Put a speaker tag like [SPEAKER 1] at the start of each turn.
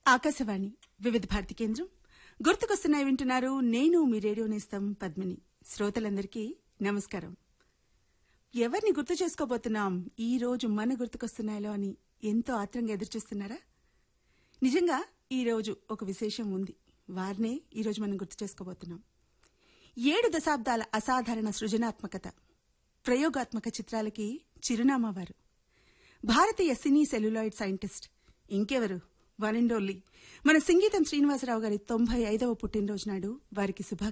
[SPEAKER 1] ఆకాశవాణి వివిధ భారతి కేంద్రం గుర్తుకొస్తున్నాయి వింటున్నారు. నేను మీ రేడియో నేస్తం పద్మిని. శ్రోతలందరికీ నమస్కారం. ఎవరిని గుర్తు చేసుకోబోతున్నాం ఈ రోజు మన గుర్తుకొస్తున్నాయిలో అని ఎంతో ఆత్రంగా ఎదురుచూస్తున్నారా? నిజంగా ఈ రోజు ఒక విశేషం ఉంది. వారినే ఈ రోజు మనం గుర్తు చేసుకోబోతున్నాం. 7 దశాబ్దాల అసాధారణ సృజనాత్మకత, ప్రయోగాత్మక చిత్రాలకి చిరునామా వారు. భారతీయ సినీ సెల్యులాయిడ్ సైంటిస్ట్ ఇంకెవరు, వన్ అండ్ ఓన్లీ మన సంగీతం శ్రీనివాసరావు గారి 95వ పుట్టినరోజు నాడు వారికి